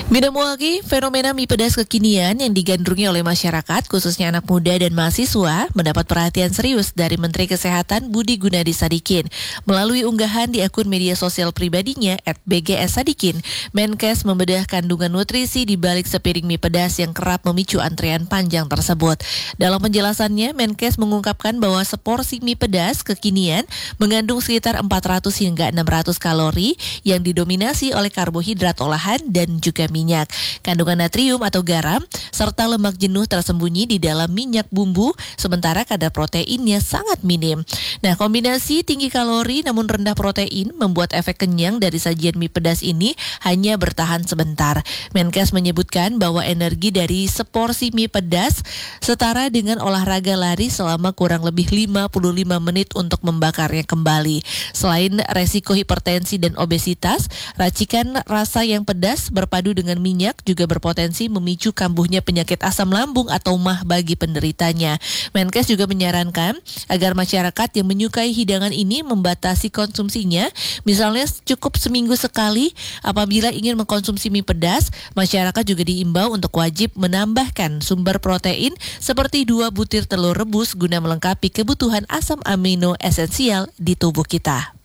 Minamwaki, fenomena mie pedas kekinian yang digandrungi oleh masyarakat, khususnya anak muda dan mahasiswa, mendapat perhatian serius dari Menteri Kesehatan Budi Gunadi Sadikin. Melalui unggahan di akun media sosial pribadinya @bgssadikin, Menkes membedah kandungan nutrisi di balik sepiring mie pedas yang kerap memicu antrean panjang tersebut. Dalam penjelasannya, Menkes mengungkapkan bahwa seporsi mie pedas kekinian mengandung sekitar 400 hingga 600 kalori yang didominasi oleh karbohidrat olahan dan juga minyak. Kandungan natrium atau garam serta lemak jenuh tersembunyi di dalam minyak bumbu, sementara kadar proteinnya sangat minim. Nah, kombinasi tinggi kalori namun rendah protein membuat efek kenyang dari sajian mie pedas ini hanya bertahan sebentar. Menkes menyebutkan bahwa energi dari seporsi mie pedas setara dengan olahraga lari selama kurang lebih 55 menit untuk membakarnya kembali. Selain resiko hipertensi dan obesitas, racikan rasa yang pedas berpadu dengan minyak juga berpotensi memicu kambuhnya penyakit asam lambung atau MAH bagi penderitanya. Menkes juga menyarankan agar masyarakat yang menyukai hidangan ini membatasi konsumsinya, misalnya cukup seminggu sekali. Apabila ingin mengkonsumsi mie pedas, masyarakat juga diimbau untuk wajib menambahkan sumber protein seperti 2 butir telur rebus guna melengkapi kebutuhan asam amino esensial di tubuh kita.